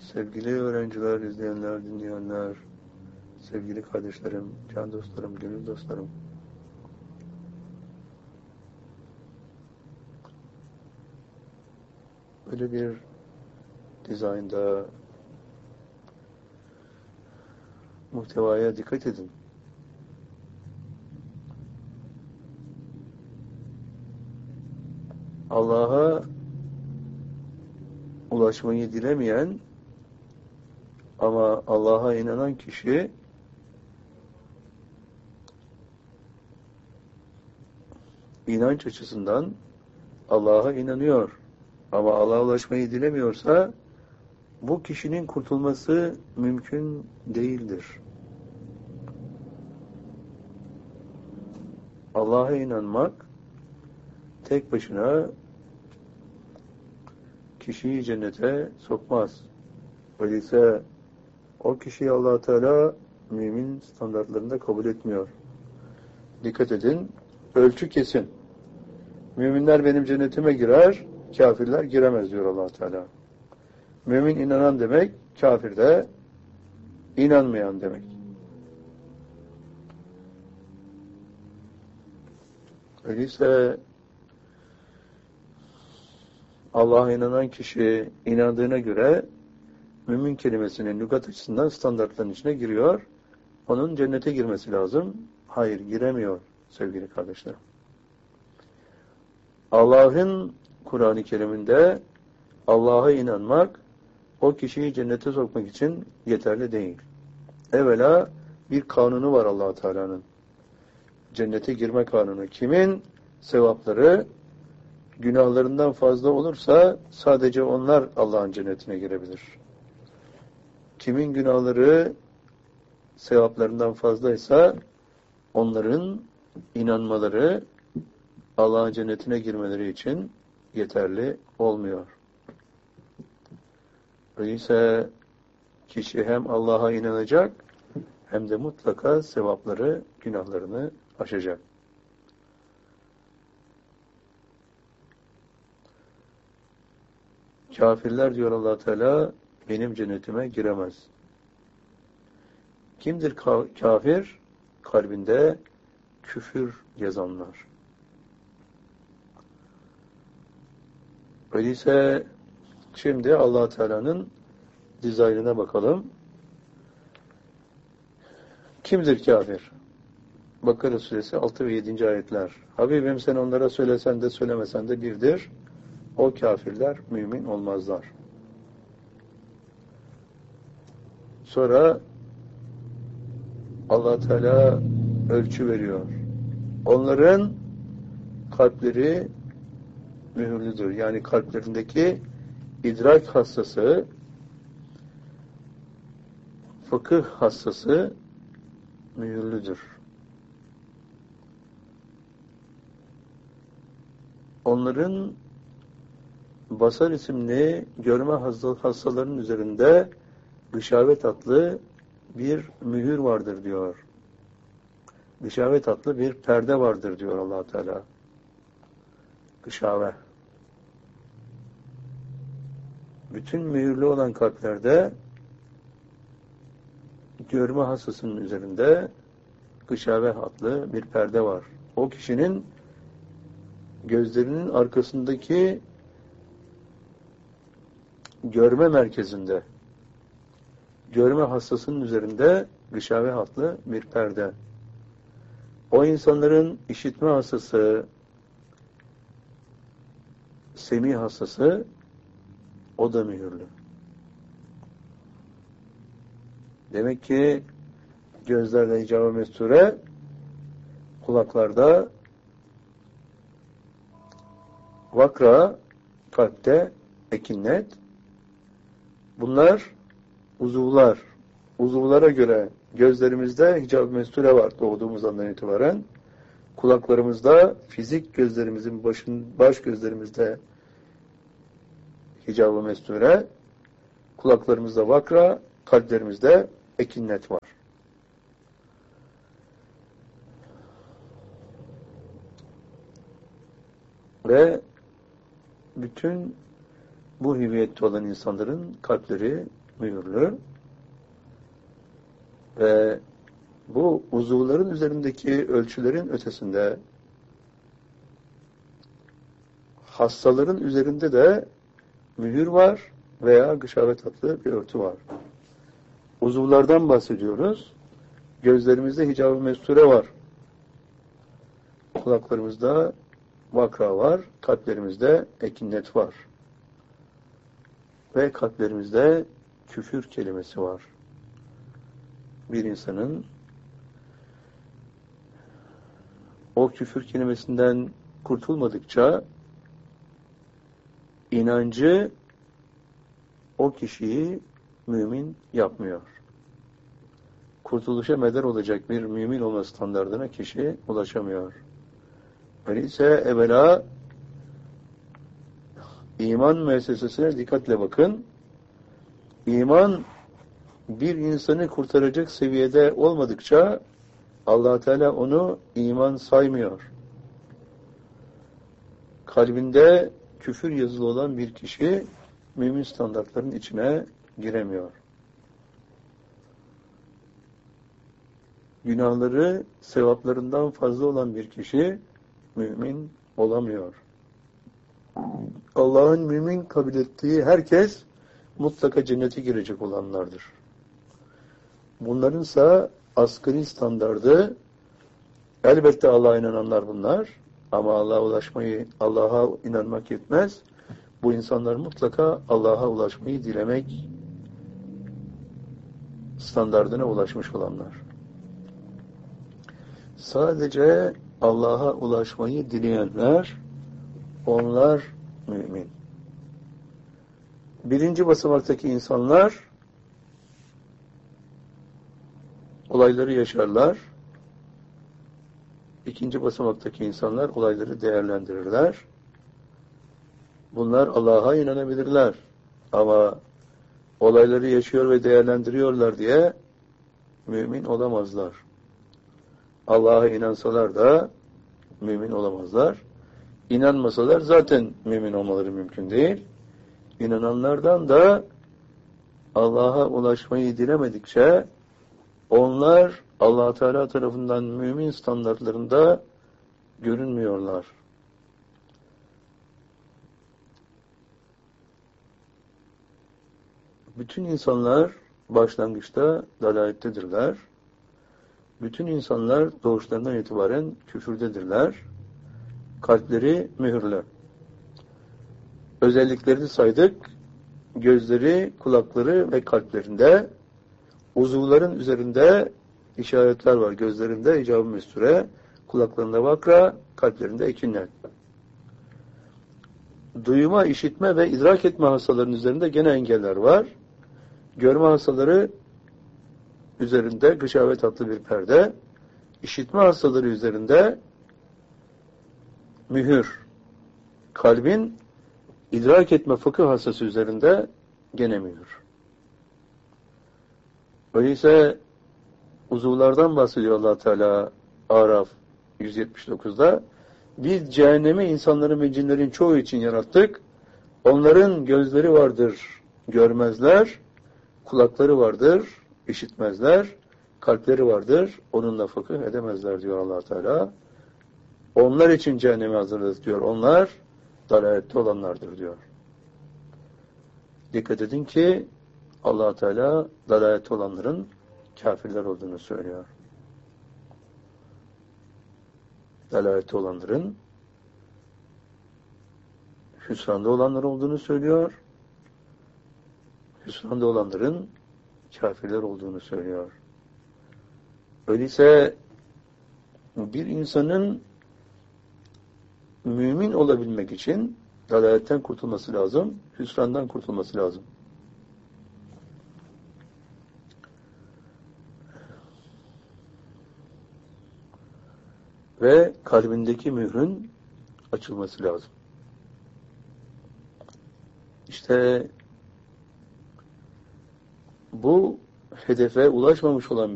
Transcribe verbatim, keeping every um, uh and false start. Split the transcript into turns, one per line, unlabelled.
Sevgili öğrenciler, izleyenler, dinleyenler, sevgili kardeşlerim, can dostlarım, gönül dostlarım. Böyle bir dizaynda muhtevaya dikkat edin. Allah'a ulaşmayı dilemeyen ama Allah'a inanan kişi inanç açısından Allah'a inanıyor. Ama Allah'a ulaşmayı dilemiyorsa bu kişinin kurtulması mümkün değildir. Allah'a inanmak tek başına kişiyi cennete sokmaz. Öyleyse o kişiyi Allah Teala mümin standartlarında kabul etmiyor. Dikkat edin, ölçü kesin. Müminler benim cennetime girer, kafirler giremez diyor Allah Teala. Mümin inanan demek, kafir de inanmayan demek. Öyleyse Allah'a inanan kişi inandığına göre mümin kelimesinin lügat açısından standartların içine giriyor. Onun cennete girmesi lazım. Hayır, giremiyor sevgili kardeşlerim. Allah'ın Kur'an-ı Kerim'inde Allah'a inanmak o kişiyi cennete sokmak için yeterli değil. Evvela bir kanunu var Allah Teala'nın. Cennete girme kanunu. Kimin sevapları günahlarından fazla olursa sadece onlar Allah'ın cennetine girebilir. Kimin günahları sevaplarından fazlaysa onların inanmaları Allah'ın cennetine girmeleri için yeterli olmuyor. Öyleyse kişi hem Allah'a inanacak hem de mutlaka sevapları, günahlarını aşacak. Kafirler diyor Allah Teala benim cennetime giremez. Kimdir ka- kafir? Kalbinde küfür yazanlar. Öyleyse şimdi Allah Teala'nın dizaynına bakalım. Kimdir kafir? Bakara suresi altı ve yedinci ayetler. Habibim sen onlara söylesen de söylemesen de birdir. O kafirler mümin olmazlar. Sonra Allah Teala ölçü veriyor. Onların kalpleri mühürlüdür. Yani kalplerindeki idrak hassası, fıkıh hassası mühürlüdür. Onların basar isimli görme hastalarının üzerinde gışavet adlı bir mühür vardır diyor. Gışavet adlı bir perde vardır diyor Allah Teala. Gışave. Bütün mühürlü olan kalplerde görme hassasının üzerinde gışave adlı bir perde var. O kişinin gözlerinin arkasındaki görme merkezinde, görme hassasının üzerinde gışave adlı bir perde. O insanların işitme hassası, semi hassası, o da mühürlü. Demek ki gözlerde icab-ı mesture, kulaklarda vakra, kalpte ekinnet. Bunlar uzuvlar. Uzuvlara göre gözlerimizde hicab-ı mesture var doğduğumuz andan itibaren. Kulaklarımızda fizik gözlerimizin başın, baş gözlerimizde hicab-ı mesture, kulaklarımızda vakra, kalplerimizde ekinnet var. Ve bütün bu hüviyette olan insanların kalpleri mühürlü ve bu uzuvların üzerindeki ölçülerin ötesinde hastaların üzerinde de mühür var veya gışavet adlı bir örtü var. Uzuvlardan bahsediyoruz. Gözlerimizde hicab-ı mesture var. Kulaklarımızda vakra var. Kalplerimizde ekinnet var. Ve kalplerimizde küfür kelimesi var. Bir insanın o küfür kelimesinden kurtulmadıkça inancı o kişiyi mümin yapmıyor. Kurtuluşa medar olacak bir mümin olma standardına kişi ulaşamıyor. Öyleyse evvela iman müessesesine dikkatle bakın. İman bir insanı kurtaracak seviyede olmadıkça Allah Teala onu iman saymıyor. Kalbinde küfür yazılı olan bir kişi mümin standartların içine giremiyor. Günahları sevaplarından fazla olan bir kişi mümin olamıyor. Allah'ın mümin kabul ettiği herkes mutlaka cennete girecek olanlardır. Bunlarınsa asgari standardı elbette Allah'a inananlar bunlar ama Allah'a ulaşmayı, Allah'a inanmak yetmez. Bu insanlar mutlaka Allah'a ulaşmayı dilemek standardına ulaşmış olanlar. Sadece Allah'a ulaşmayı dileyenler, onlar mümin. Birinci basamaktaki insanlar olayları yaşarlar. İkinci basamaktaki insanlar olayları değerlendirirler. Bunlar Allah'a inanabilirler. Ama olayları yaşıyor ve değerlendiriyorlar diye mümin olamazlar. Allah'a inansalar da mümin olamazlar. İnanmasalar zaten mümin olmaları mümkün değil. İnananlardan da Allah'a ulaşmayı dilemedikçe onlar Allah Teala tarafından mümin standartlarında görünmüyorlar. Bütün insanlar başlangıçta dalalettedirler. Bütün insanlar doğuşlarından itibaren küfürdedirler. Kalpleri mühürlü. Özelliklerini saydık. Gözleri, kulakları ve kalplerinde, uzuvların üzerinde işaretler var. Gözlerinde hicab-ı mesture, kulaklarında vakra, kalplerinde ekinnet. Duyma, işitme ve idrak etme hastalarının üzerinde gene engeller var. Görme hastaları üzerinde gışavet adlı bir perde, işitme hastaları üzerinde mühür, kalbin idrak etme fıkıh hastası üzerinde gene mühür. Öyleyse uzuvlardan bahsediyor Allah Teala Araf yüz yetmiş dokuzda. Biz cehennemi insanların ve cinlerin çoğu için yarattık. Onların gözleri vardır, görmezler. Kulakları vardır, işitmezler. Kalpleri vardır, onunla fıkıh edemezler diyor Allah Teala. Onlar için cehennemi hazırladık diyor. Onlar dalalette olanlardır diyor. Dikkat edin ki Allah Teala dalalette olanların kafirler olduğunu söylüyor. Dalalette olanların hüsranda olanlar olduğunu söylüyor. Hüsranda olanların kafirler olduğunu söylüyor. Öyleyse bir insanın mümin olabilmek için dalaletten kurtulması lazım, hüsrandan kurtulması lazım. Ve kalbindeki mührün açılması lazım. İşte bu hedefe ulaşmamış olan